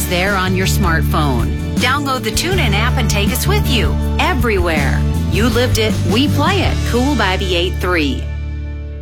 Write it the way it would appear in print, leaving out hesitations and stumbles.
always there on your smartphone. Download the TuneIn app and take us with you everywhere. You lived it, we play it. Cool by the 8-3.